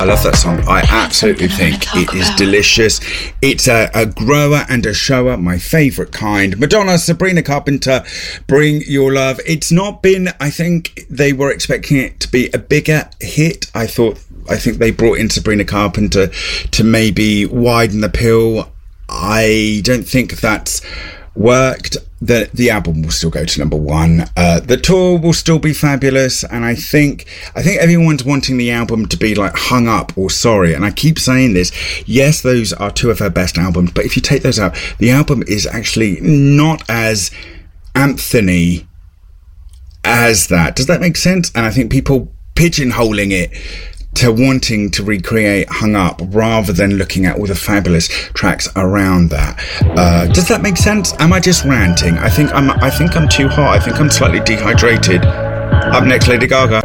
I love that song. I absolutely think it is delicious. It's a grower and a shower, my favourite kind. Madonna, Sabrina Carpenter, Bring Your Love. It's not been, I think they were expecting it to be a bigger hit. I think they brought in Sabrina Carpenter to maybe widen the appeal. I don't think that's worked. The album will still go to number one. The tour will still be fabulous, and I think everyone's wanting the album to be like Hung Up or Sorry, and I keep saying this. Yes, those are two of her best albums, but if you take those out, the album is actually not as anthony as that. Does that make sense? And I think people pigeonholing it to wanting to recreate Hung Up rather than looking at all the fabulous tracks around that. Does that make sense? Am I just ranting? I think I'm too hot. I think I'm slightly dehydrated. Up next, Lady Gaga.